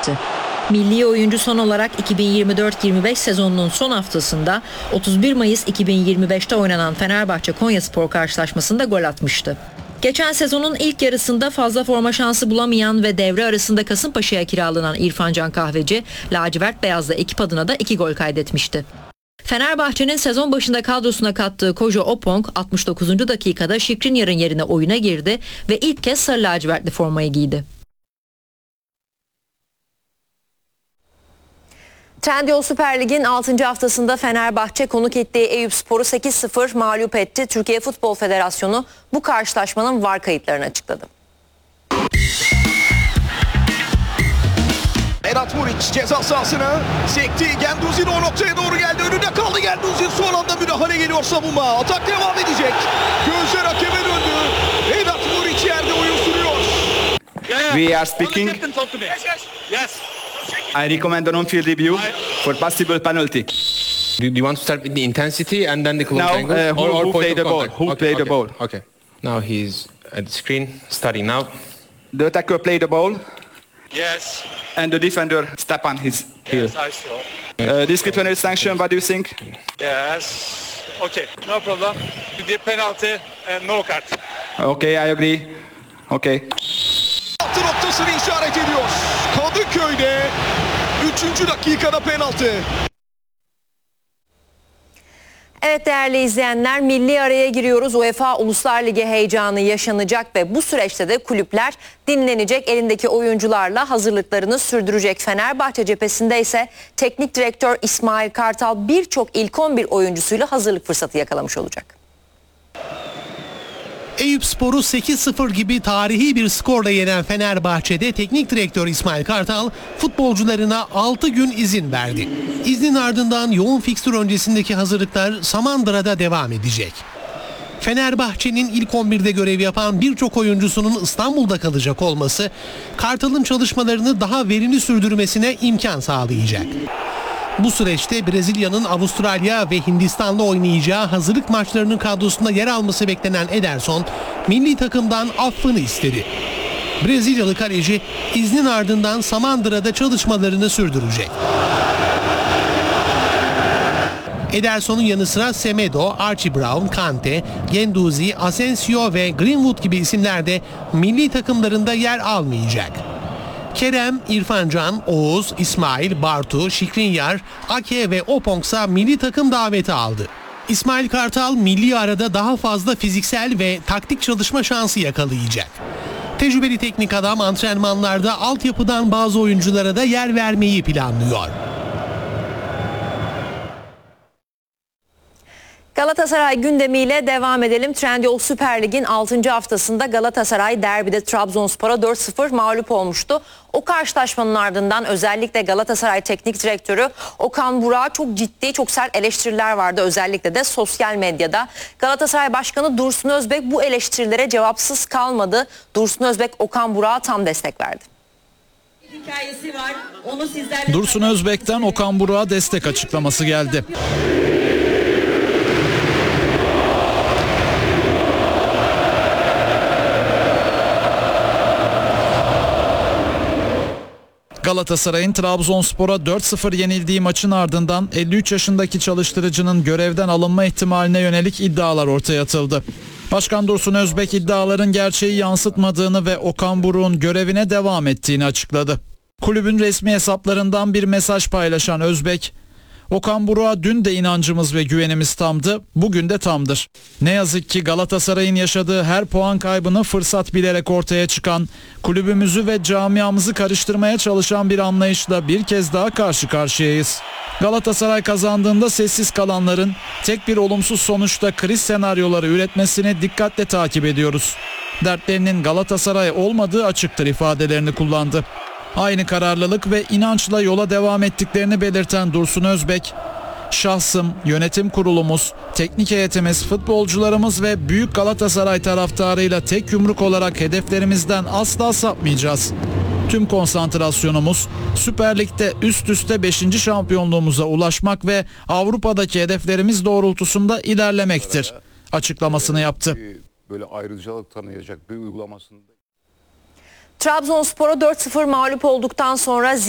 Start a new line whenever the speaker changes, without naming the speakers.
Milli oyuncu son olarak 2024-25 sezonunun son haftasında 31 Mayıs 2025'te oynanan Fenerbahçe Konyaspor karşılaşmasında gol atmıştı. Geçen sezonun ilk yarısında fazla forma şansı bulamayan ve devre arasında Kasımpaşa'ya kiralanan İrfan Can Kahveci, lacivert beyazlı ekip adına da 2 gol kaydetmişti. Fenerbahçe'nin sezon başında kadrosuna kattığı Kojo Opong 69. dakikada Skriniar'ın yerine oyuna girdi ve ilk kez sarı lacivertli formayı giydi. Trendyol Süper Lig'in 6. haftasında Fenerbahçe konuk ettiği Eyüpspor'u 8-0 mağlup etti. Türkiye Futbol Federasyonu bu karşılaşmanın VAR kayıtlarını açıkladı.
Berat Muriç ceza sahasına sekti. Gendouzi'nin o noktaya doğru geldi. Önünde kaldı Gendouzi. Son anda müdahale geliyor savunma. Atak devam edecek. Gözler hakeme döndü. Berat Muriç yerde oyun sürüyor.
We are speaking.
Yes.
I recommend a on-field review for possible penalty.
Do you want to start with the intensity and then the close
Now,
angle?
who played the ball? Who played the ball?
Okay. Now he's at the screen, starting now.
The attacker played the ball
Yes.
and the defender step on his heel.
Yes, I saw.
Disciplinary sanction, what do you think?
Yes. Okay, no problem. The penalty and no card.
Okay, I agree. Okay.
Penaltı noktasını işaret ediyor. Kadıköy'de 3. dakikada penaltı.
Evet değerli izleyenler, milli araya giriyoruz. UEFA Uluslar Ligi heyecanı yaşanacak ve bu süreçte de kulüpler dinlenecek, elindeki oyuncularla hazırlıklarını sürdürecek. Fenerbahçe cephesinde ise teknik direktör İsmail Kartal birçok ilk 11 oyuncusuyla hazırlık fırsatı yakalamış olacak.
Eyüpspor'u 8-0 gibi tarihi bir skorla yenen Fenerbahçe'de teknik direktör İsmail Kartal futbolcularına 6 gün izin verdi. İznin ardından yoğun fikstür öncesindeki hazırlıklar Samandıra'da devam edecek. Fenerbahçe'nin ilk 11'de görev yapan birçok oyuncusunun İstanbul'da kalacak olması Kartal'ın çalışmalarını daha verimli sürdürmesine imkan sağlayacak. Bu süreçte Brezilya'nın Avustralya ve Hindistan'la oynayacağı hazırlık maçlarının kadrosunda yer alması beklenen Ederson, milli takımdan affını istedi. Brezilyalı kaleci iznin ardından Samandıra'da çalışmalarını sürdürecek. Ederson'un yanı sıra Semedo, Archie Brown, Kante, Gendouzi, Asensio ve Greenwood gibi isimler de milli takımlarında yer almayacak. Kerem, İrfan Can, Oğuz, İsmail, Bartu, Skriniar, Ake ve Opongsa milli takım daveti aldı. İsmail Kartal milli arada daha fazla fiziksel ve taktik çalışma şansı yakalayacak. Tecrübeli teknik adam antrenmanlarda altyapıdan bazı oyunculara da yer vermeyi planlıyor.
Galatasaray gündemiyle devam edelim. Trendyol Süper Lig'in 6. haftasında Galatasaray derbide Trabzonspor'a 4-0 mağlup olmuştu. O karşılaşmanın ardından özellikle Galatasaray Teknik Direktörü Okan Burak'a çok ciddi, çok sert eleştiriler vardı. Özellikle de sosyal medyada. Galatasaray Başkanı Dursun Özbek bu eleştirilere cevapsız kalmadı. Dursun Özbek Okan Burak'a tam destek verdi.
Dursun Özbek'ten Okan Burak'a destek açıklaması geldi. Galatasaray'ın Trabzonspor'a 4-0 yenildiği maçın ardından 53 yaşındaki çalıştırıcının görevden alınma ihtimaline yönelik iddialar ortaya atıldı. Başkan Dursun Özbek iddiaların gerçeği yansıtmadığını ve Okan Buruk'un görevine devam ettiğini açıkladı. Kulübün resmi hesaplarından bir mesaj paylaşan Özbek, Okan Buruk'a dün de inancımız ve güvenimiz tamdı, bugün de tamdır. Ne yazık ki Galatasaray'ın yaşadığı her puan kaybını fırsat bilerek ortaya çıkan, kulübümüzü ve camiamızı karıştırmaya çalışan bir anlayışla bir kez daha karşı karşıyayız. Galatasaray kazandığında sessiz kalanların tek bir olumsuz sonuçta kriz senaryoları üretmesini dikkatle takip ediyoruz. Dertlerinin Galatasaray olmadığı açıktır ifadelerini kullandı. Aynı kararlılık ve inançla yola devam ettiklerini belirten Dursun Özbek, şahsım, yönetim kurulumuz, teknik heyetimiz, futbolcularımız ve büyük Galatasaray taraftarıyla tek yumruk olarak hedeflerimizden asla sapmayacağız. Tüm konsantrasyonumuz Süper Lig'de üst üste 5. şampiyonluğumuza ulaşmak ve Avrupa'daki hedeflerimiz doğrultusunda ilerlemektir açıklamasını yaptı.
Böyle ayrıcalık tanıyacak bir uygulamasında.
Trabzonspor'a 4-0 mağlup olduktan sonra